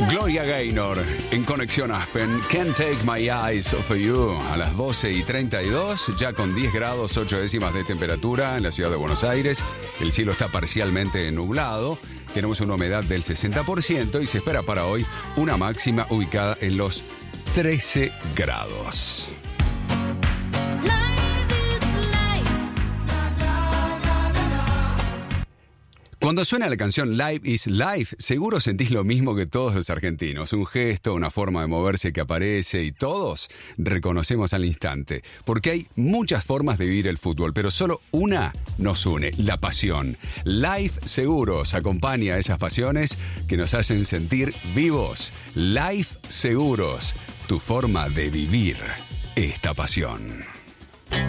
Gloria Gaynor en Conexión Aspen, Can't Take My Eyes Off You, a las 12:32, ya con 10 grados 8 décimas de temperatura en la ciudad de Buenos Aires. El cielo está parcialmente nublado, tenemos una humedad del 60% y se espera para hoy una máxima ubicada en los 13 grados. Cuando suena la canción Life is Life, seguro sentís lo mismo que todos los argentinos. Un gesto, una forma de moverse que aparece y todos reconocemos al instante. Porque hay muchas formas de vivir el fútbol, pero solo una nos une, la pasión. Life Seguros acompaña a esas pasiones que nos hacen sentir vivos. Life Seguros, tu forma de vivir esta pasión.